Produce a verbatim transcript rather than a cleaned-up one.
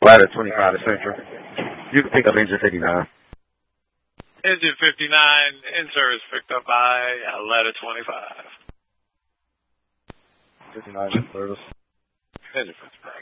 Ladder twenty-five to Central. You can pick up engine fifty-nine. Engine fifty-nine, in service picked up by ladder twenty-five. fifty-nine in service. Engine fifty-nine.